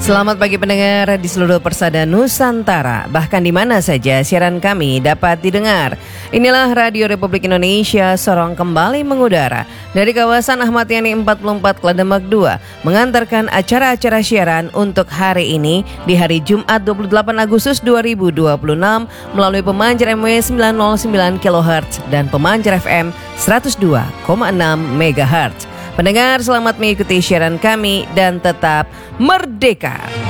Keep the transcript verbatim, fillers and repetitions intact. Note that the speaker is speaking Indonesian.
Selamat pagi pendengar di seluruh persada Nusantara. Bahkan di mana saja siaran kami dapat didengar. Inilah Radio Republik Indonesia Sorong kembali mengudara dari kawasan Ahmad Yani empat puluh empat Kledemak dua, mengantarkan acara-acara siaran untuk hari ini di hari Jumat dua puluh delapan Agustus dua ribu dua puluh enam melalui pemancar M W sembilan nol sembilan kilohertz dan pemancar F M seratus dua koma enam megahertz. Pendengar, selamat mengikuti siaran kami dan tetap merdeka.